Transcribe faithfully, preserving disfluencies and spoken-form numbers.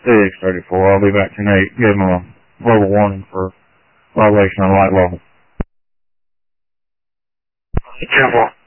six thirty-four. I'll be back tonight. Give him a verbal warning for violation of light law. Careful.